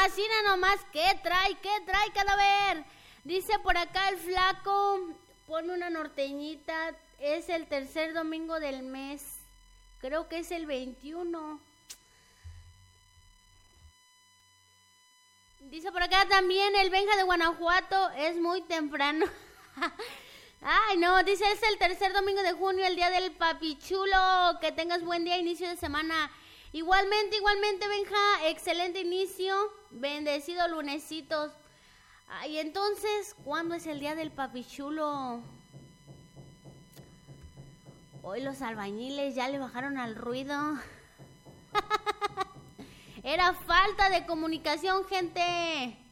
mira nomás, ¿qué trae, cadáver? Dice por acá el flaco, pone una norteñita, es el tercer domingo del mes, creo que es el 21. Dice por acá también el Benja de Guanajuato, es muy temprano. Ay, no, dice es el tercer domingo de junio, el día del papichulo. Que tengas buen día, inicio de semana. Igualmente, Benja, excelente inicio. Bendecido lunesitos. Ay, entonces, ¿cuándo es el día del papichulo? Hoy los albañiles ya le bajaron al ruido. Era falta de comunicación, gente.